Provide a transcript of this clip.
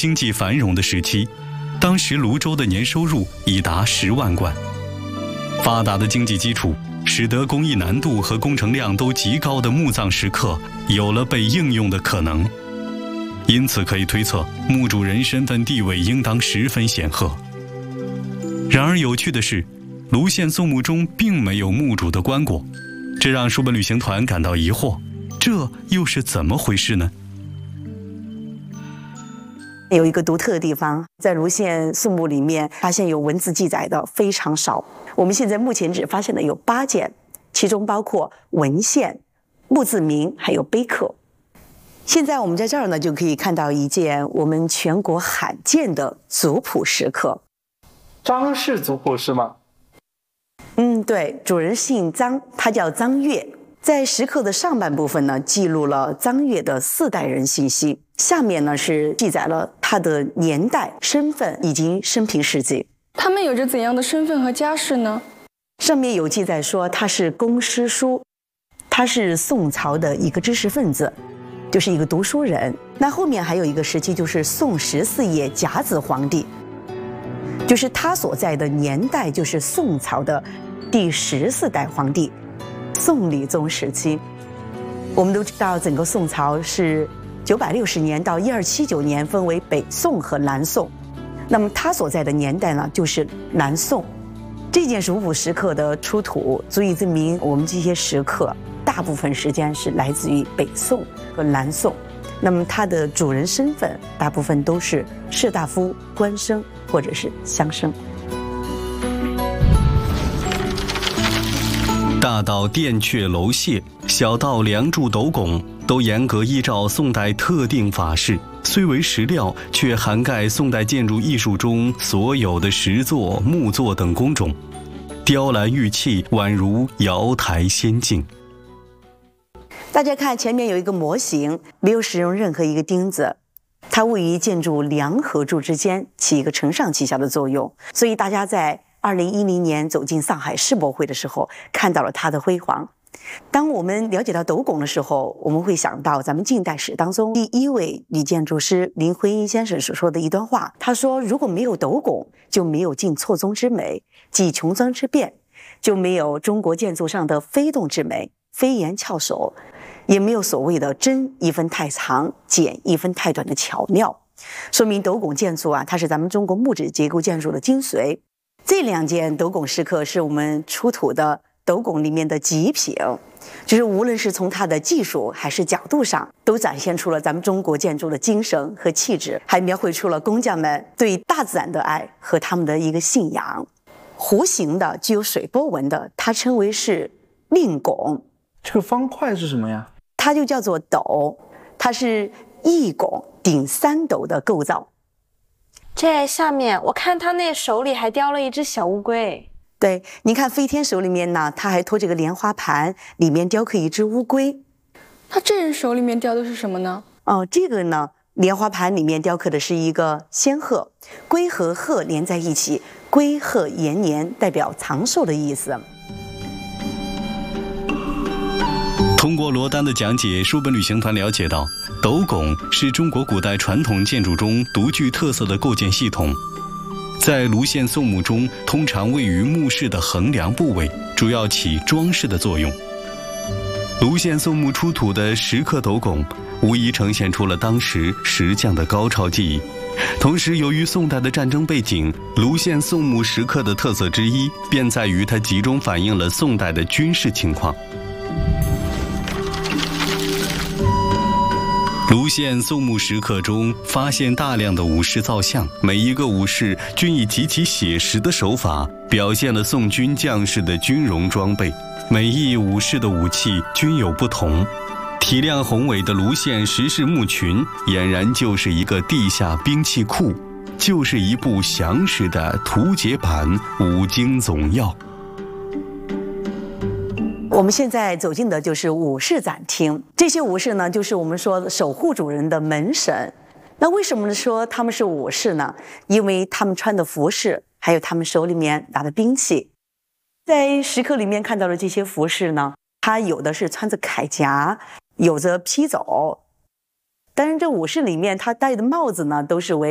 经济繁荣的时期，当时泸州的年收入已达10万贯。发达的经济基础使得工艺难度和工程量都极高的墓葬石刻有了被应用的可能，因此可以推测墓主人身份地位应当十分显赫。然而有趣的是，泸县宋墓中并没有墓主的棺椁，这让书本旅行团感到疑惑，这又是怎么回事呢？ 有一个独特的地方，在泸县宋墓里面发现有文字记载的非常少，我们现在目前只发现的有8件，其中包括文献、墓志铭还有碑刻。现在我们在这儿呢，就可以看到一件我们全国罕见的族谱石刻。 张氏族谱是吗？ 对，主人姓张，他叫张悦。在石刻的上半部分呢，记录了张悦的4代人信息，下面呢是记载了他的年代、身份以及生平事迹。 他们有着怎样的身份和家世呢？ 上面有记载说他是公师叔，他是宋朝的一个知识分子，就是一个读书人。那后面还有一个时期，就是宋14叶甲子皇帝，就是他所在的年代就是宋朝的第14代皇帝，宋理宗时期。我们都知道整个宋朝是960年到1279年分为北宋和南宋，那么他所在的年代呢就是南宋。这件族谱石刻的出土足以证明我们这些石刻大部分时间是来自于北宋和南宋，那么它的主人身份大部分都是士大夫、官绅或者是乡绅。 大到殿阙楼榭，小到梁柱斗拱，都严格依照宋代特定法式，虽为石料，却涵盖宋代建筑艺术中所有的石作、木作等工种，雕栏玉砌，宛如瑶台仙境。 大家看前面有一个模型，没有使用任何一个钉子，它位于建筑梁和柱之间，起一个承上启下的作用，所以大家在2010年走进上海世博会的时候，看到了它的辉煌。当我们了解到斗拱的时候，我们会想到咱们近代史当中第1位女建筑师林徽因先生所说的一段话，他说：如果没有斗拱，就没有尽错综之美，即琼浆之变，就没有中国建筑上的飞动之美，飞檐翘首，也没有所谓的针一分太长，剪一分太短的巧妙。说明斗拱建筑啊，它是咱们中国木质结构建筑的精髓。这2件斗拱石刻是我们出土的斗拱里面的极品，就是无论是从它的技术还是角度上，都展现出了咱们中国建筑的精神和气质，还描绘出了工匠们对大自然的爱和他们的一个信仰。弧形的具有水波纹的，它称为是令拱。 这个方块是什么呀？ 它就叫做斗，它是1拱顶3斗的构造。 这下面我看他那手里还叼了一只小乌龟。 对，你看飞天手里面呢，他还托这个莲花盘，里面雕刻一只乌龟。 他这人手里面雕的是什么呢？ 这个呢，莲花盘里面雕刻的是一个仙鹤，龟和鹤连在一起，龟鹤延年，代表长寿的意思。 通过罗丹的讲解，书本旅行团了解到，斗拱是中国古代传统建筑中独具特色的构建系统。在泸县宋墓中，通常位于墓室的横梁部位，主要起装饰的作用。泸县宋墓出土的石刻斗拱，无疑呈现出了当时石匠的高超技艺。同时，由于宋代的战争背景，泸县宋墓石刻的特色之一，便在于它集中反映了宋代的军事情况。泸县宋墓石刻中发现大量的武士造像，每一个武士均以极其写实的手法表现了宋军将士的军容装备，每一武士的武器均有不同。体量宏伟的泸县石室墓群，俨然就是一个地下兵器库，就是一部详实的图解版五经总要。 我们现在走进的就是武士展厅，这些武士呢，就是我们说守护主人的门神。那为什么说他们是武士呢？因为他们穿的服饰，还有他们手里面拿的兵器。在石刻里面看到的这些服饰呢，他有的是穿着铠甲，有着披帚。当然，这武士里面他戴的帽子呢，都是为